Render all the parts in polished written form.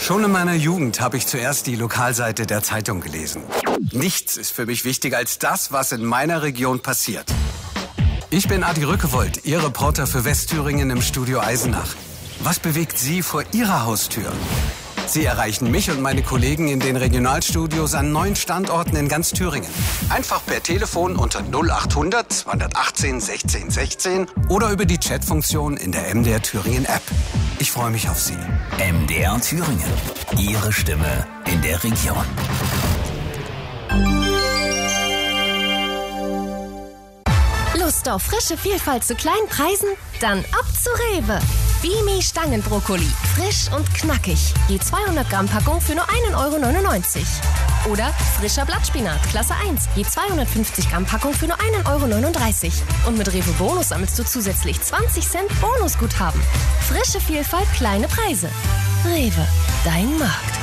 Schon in meiner Jugend habe ich zuerst die Lokalseite der Zeitung gelesen. Nichts ist für mich wichtiger als das, was in meiner Region passiert. Ich bin Adi Rückewold, Ihr Reporter für Westthüringen im Studio Eisenach. Was bewegt Sie vor Ihrer Haustür? Sie erreichen mich und meine Kollegen in den Regionalstudios an 9 Standorten in ganz Thüringen. Einfach per Telefon unter 0800 218 16 16 oder über die Chatfunktion in der MDR Thüringen App. Ich freue mich auf Sie. MDR Thüringen. Ihre Stimme in der Region. Lust auf frische Vielfalt zu kleinen Preisen? Dann ab zu Rewe. Bimi Stangenbrokkoli. Frisch und knackig. Je 200 Gramm Packung für nur 1,99 €. Oder frischer Blattspinat, Klasse 1. Je 250 Gramm Packung für nur 1,39 €. Und mit Rewe Bonus sammelst du zusätzlich 20 Cent Bonusguthaben. Frische Vielfalt, kleine Preise. Rewe, dein Markt.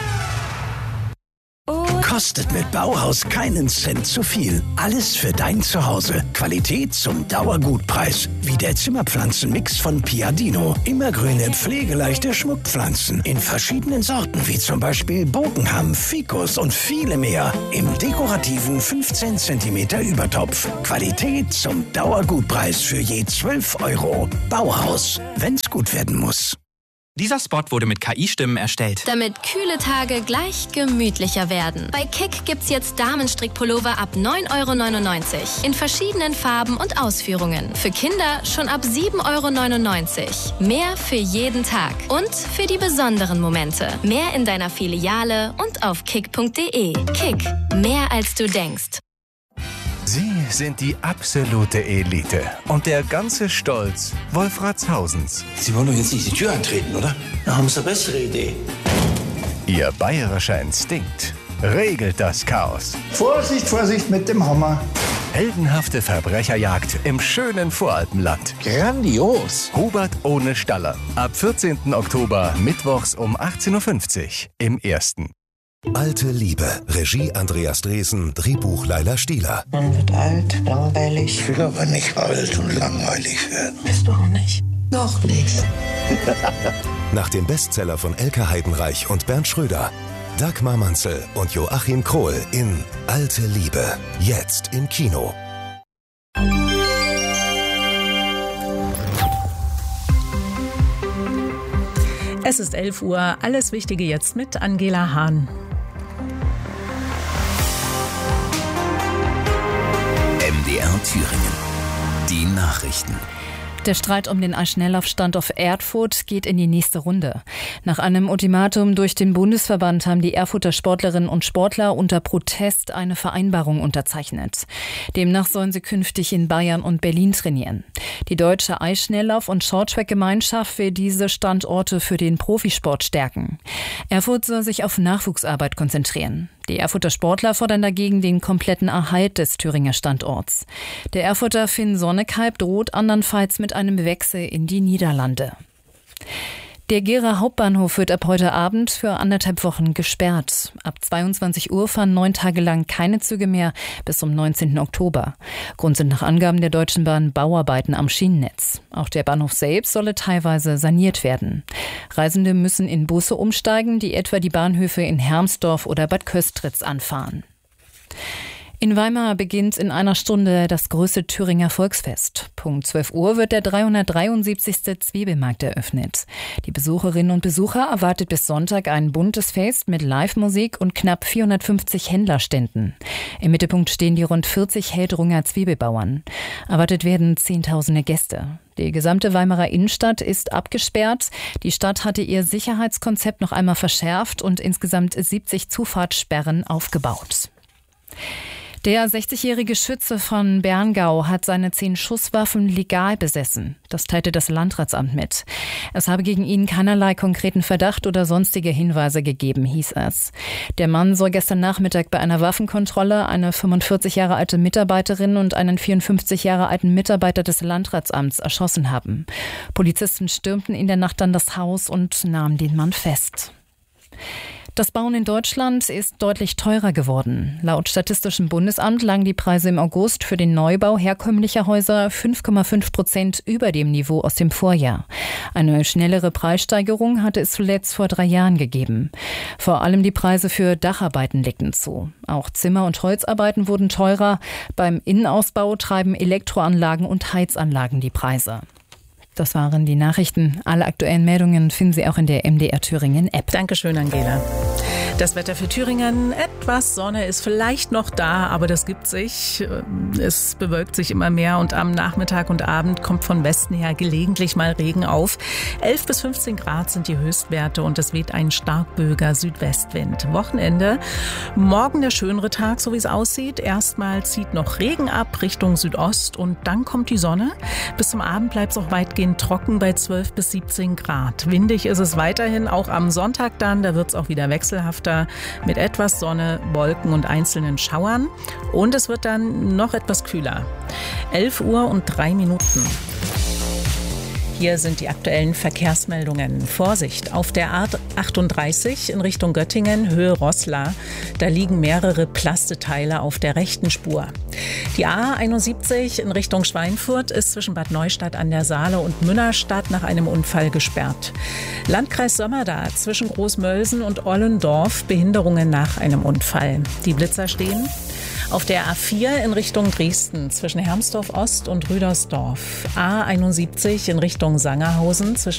Kostet mit Bauhaus keinen Cent zu viel. Alles für dein Zuhause. Qualität zum Dauergutpreis. Wie der Zimmerpflanzenmix von Piadino. Immergrüne, pflegeleichte Schmuckpflanzen. In verschiedenen Sorten, wie zum Beispiel Bogenham, Ficus und viele mehr. Im dekorativen 15 cm Übertopf. Qualität zum Dauergutpreis für je 12 €. Bauhaus, wenn's gut werden muss. Dieser Spot wurde mit KI-Stimmen erstellt. Damit kühle Tage gleich gemütlicher werden. Bei Kick gibt's jetzt Damenstrickpullover ab 9,99 € in verschiedenen Farben und Ausführungen. Für Kinder schon ab 7,99 €. Mehr für jeden Tag und für die besonderen Momente. Mehr in deiner Filiale und auf kick.de. Kick, mehr als du denkst. Sie sind die absolute Elite und der ganze Stolz Wolfratshausens. Sie wollen doch jetzt nicht die Tür eintreten, oder? Da haben Sie eine bessere Idee. Ihr bayerischer Instinkt regelt das Chaos. Vorsicht, Vorsicht mit dem Hammer. Heldenhafte Verbrecherjagd im schönen Voralpenland. Grandios. Hubert ohne Staller. Ab 14. Oktober, mittwochs um 18:50 Uhr im Ersten. Alte Liebe. Regie Andreas Dresen, Drehbuch Laila Stieler. Man wird alt, langweilig. Ich will aber nicht alt und langweilig werden. Bist du auch nicht? Noch nicht. Nach dem Bestseller von Elke Heidenreich und Bernd Schröder. Dagmar Manzel und Joachim Krohl in Alte Liebe. Jetzt im Kino. Es ist 11 Uhr. Alles Wichtige jetzt mit Angela Hahn. MDR Thüringen. Die Nachrichten. Der Streit um den Eisschnelllaufstand auf Erfurt geht in die nächste Runde. Nach einem Ultimatum durch den Bundesverband haben die Erfurter Sportlerinnen und Sportler unter Protest eine Vereinbarung unterzeichnet. Demnach sollen sie künftig in Bayern und Berlin trainieren. Die deutsche Eisschnelllauf- und Shorttrack-Gemeinschaft will diese Standorte für den Profisport stärken. Erfurt soll sich auf Nachwuchsarbeit konzentrieren. Die Erfurter Sportler fordern dagegen den kompletten Erhalt des Thüringer Standorts. Der Erfurter Finn Sonnekhalb droht andernfalls mit einem Wechsel in die Niederlande. Der Gera Hauptbahnhof wird ab heute Abend für 1,5 Wochen gesperrt. Ab 22 Uhr fahren 9 Tage lang keine Züge mehr bis zum 19. Oktober. Grund sind nach Angaben der Deutschen Bahn Bauarbeiten am Schienennetz. Auch der Bahnhof selbst solle teilweise saniert werden. Reisende müssen in Busse umsteigen, die etwa die Bahnhöfe in Hermsdorf oder Bad Köstritz anfahren. In Weimar beginnt in einer Stunde das größte Thüringer Volksfest. Punkt 12 Uhr wird der 373. Zwiebelmarkt eröffnet. Die Besucherinnen und Besucher erwartet bis Sonntag ein buntes Fest mit Live-Musik und knapp 450 Händlerständen. Im Mittelpunkt stehen die rund 40 Heldrunger Zwiebelbauern. Erwartet werden Zehntausende Gäste. Die gesamte Weimarer Innenstadt ist abgesperrt. Die Stadt hatte ihr Sicherheitskonzept noch einmal verschärft und insgesamt 70 Zufahrtssperren aufgebaut. Der 60-jährige Schütze von Berngau hat seine 10 Schusswaffen legal besessen. Das teilte das Landratsamt mit. Es habe gegen ihn keinerlei konkreten Verdacht oder sonstige Hinweise gegeben, hieß es. Der Mann soll gestern Nachmittag bei einer Waffenkontrolle eine 45 Jahre alte Mitarbeiterin und einen 54 Jahre alten Mitarbeiter des Landratsamts erschossen haben. Polizisten stürmten in der Nacht dann das Haus und nahmen den Mann fest. Das Bauen in Deutschland ist deutlich teurer geworden. Laut Statistischem Bundesamt lagen die Preise im August für den Neubau herkömmlicher Häuser 5,5% über dem Niveau aus dem Vorjahr. Eine schnellere Preissteigerung hatte es zuletzt vor 3 Jahren gegeben. Vor allem die Preise für Dacharbeiten legten zu. Auch Zimmer- und Holzarbeiten wurden teurer. Beim Innenausbau treiben Elektroanlagen und Heizanlagen die Preise. Das waren die Nachrichten. Alle aktuellen Meldungen finden Sie auch in der MDR Thüringen App. Dankeschön, Angela. Das Wetter für Thüringen, etwas Sonne ist vielleicht noch da, aber das gibt sich. Es bewölkt sich immer mehr und am Nachmittag und Abend kommt von Westen her gelegentlich mal Regen auf. 11 bis 15 Grad sind die Höchstwerte und es weht ein starkböiger Südwestwind. Wochenende, morgen der schönere Tag, so wie es aussieht. Erstmal zieht noch Regen ab Richtung Südost und dann kommt die Sonne. Bis zum Abend bleibt es auch weitgehend trocken bei 12 bis 17 Grad. Windig ist es weiterhin, auch am Sonntag dann, da wird es auch wieder wechselhafter mit etwas Sonne, Wolken und einzelnen Schauern. Und es wird dann noch etwas kühler. 11:03 Uhr. Hier sind die aktuellen Verkehrsmeldungen. Vorsicht, auf der A38 in Richtung Göttingen, Höhe Roßla. Da liegen mehrere Plasteteile auf der rechten Spur. Die A71 in Richtung Schweinfurt ist zwischen Bad Neustadt an der Saale und Münnerstadt nach einem Unfall gesperrt. Landkreis Sömmerda zwischen Großmölsen und Ollendorf, Behinderungen nach einem Unfall. Die Blitzer stehen. Auf der A4 in Richtung Dresden zwischen Hermsdorf Ost und Rüdersdorf. A71 in Richtung Sangerhausen zwischen